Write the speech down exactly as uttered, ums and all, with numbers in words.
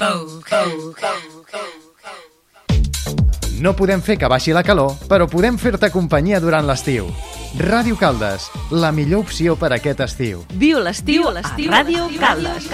No podem fer que baixi la calor, però podem fer-te companyia durant l'estiu. Ràdio Caldes, la millor opció per aquest estiu. Viu l'estiu a Ràdio Caldes.